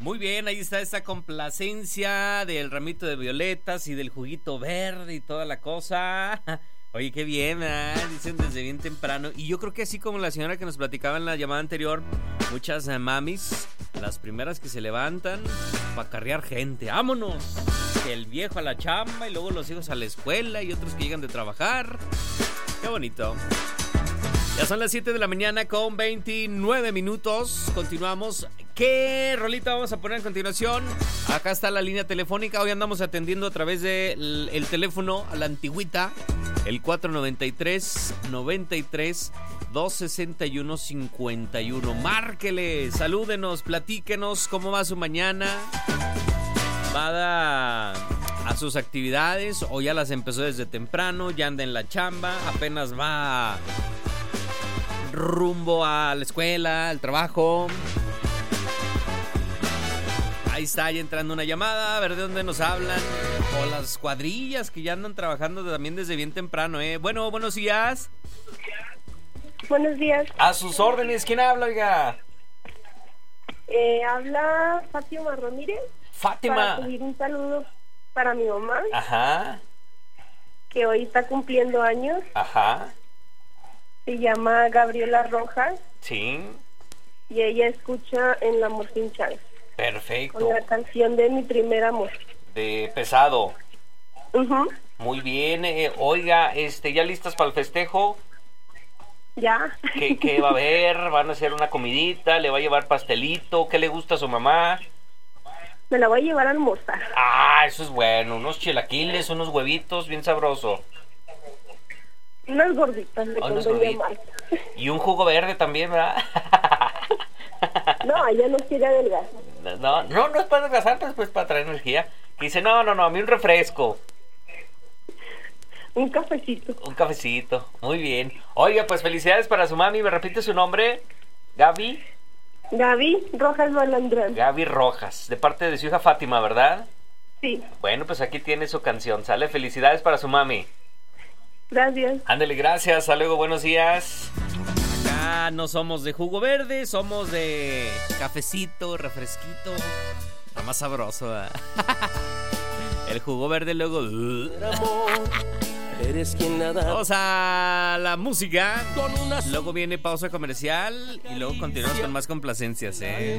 Muy bien, ahí está esta complacencia del ramito de violetas y del juguito verde y toda la cosa. Oye, qué bien, dicen desde bien temprano. Y yo creo que así como la señora que nos platicaba en la llamada anterior, muchas mamis, las primeras que se levantan para acarrear gente. ¡Vámonos! El viejo a la chamba y luego los hijos a la escuela y otros que llegan de trabajar. ¡Qué bonito! Ya son las 7 de la mañana con 29 minutos. Continuamos. ¿Qué rolita vamos a poner a continuación? Acá está la línea telefónica. Hoy andamos atendiendo a través del el teléfono a la antigüita. El 493-93-261-51. Márquele, salúdenos, platíquenos cómo va su mañana. Va a sus actividades o ya las empezó desde temprano, ya anda en la chamba, apenas va rumbo a la escuela, al trabajo. Ahí está, ya entrando una llamada, a ver de dónde nos hablan. O las cuadrillas que ya andan trabajando también desde bien temprano, Bueno, buenos días. Buenos días. A sus órdenes, ¿quién habla, oiga? Habla Fátima Ramírez. Fátima. Para pedir un saludo para mi mamá. Ajá. Que hoy está cumpliendo años. Ajá. Se llama Gabriela Rojas. Sí. Y ella escucha en La Morfín Chance. Perfecto. Con la canción de Mi Primer Amor. De Pesado. Uh-huh. Muy bien. Oiga, ¿ya listas para el festejo? Ya. ¿Qué va a haber? ¿Van a hacer una comidita? ¿Le va a llevar pastelito? ¿Qué le gusta a su mamá? Me la voy a llevar a almorzar. Ah, eso es bueno. Unos chilaquiles, unos huevitos, bien sabroso. Unas gorditas de con Doña Marta. Y un jugo verde también, ¿verdad? No, ella no quiere adelgazar. No es para adelgazar, pues para traer energía. Que dice, no, a mí un refresco. Un cafecito. Un cafecito, muy bien. Oiga, pues felicidades para su mami. ¿Me repite su nombre? Gaby Rojas Balandrán. Gaby Rojas, de parte de su hija Fátima, ¿verdad? Sí. Bueno, pues aquí tiene su canción, ¿sale? Felicidades para su mami. Gracias. Ándale, gracias, hasta luego, buenos días. Acá no somos de jugo verde, somos de cafecito, refresquito. Está más sabroso, ¿eh? El jugo verde luego... Eres quien nada. Vamos a la música. Luego viene pausa comercial y luego continuamos con más complacencias,